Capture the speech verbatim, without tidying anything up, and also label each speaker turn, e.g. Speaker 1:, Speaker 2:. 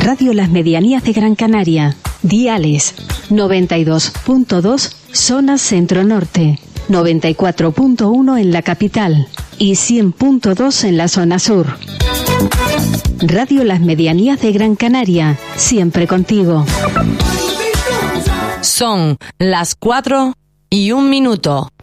Speaker 1: Radio Las Medianías de Gran Canaria. Diales noventa y dos punto dos, zona centro-norte, noventa y cuatro punto uno en la capital y cien punto dos en la zona sur. Radio Las Medianías de Gran Canaria, siempre contigo.
Speaker 2: Son las cuatro y un minuto.